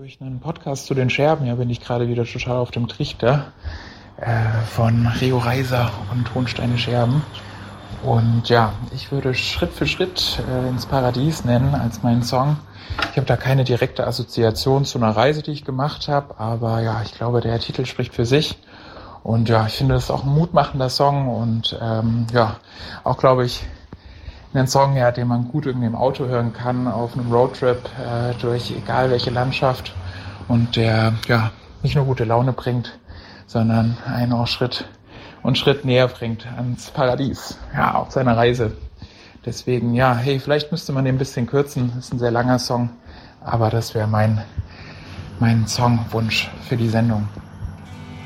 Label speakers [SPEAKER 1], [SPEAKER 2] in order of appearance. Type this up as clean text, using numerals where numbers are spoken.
[SPEAKER 1] durch einen Podcast zu den Scherben, bin ich gerade wieder total auf dem Trichter von Rio Reiser und Tonsteine Scherben. Und ja, ich würde Schritt für Schritt ins Paradies nennen als meinen Song. Ich habe da keine direkte Assoziation zu einer Reise, die ich gemacht habe, aber ja, ich glaube, der Titel spricht für sich. Und ja, ich finde, das ist auch ein mutmachender Song und auch, glaube ich, ein Song, den man gut irgendwie im Auto hören kann, auf einem Roadtrip durch egal welche Landschaft und der nicht nur gute Laune bringt, sondern einen auch Schritt näher bringt ans Paradies, auf seiner Reise. Deswegen, vielleicht müsste man den ein bisschen kürzen, das ist ein sehr langer Song, aber das wäre mein Songwunsch für die Sendung.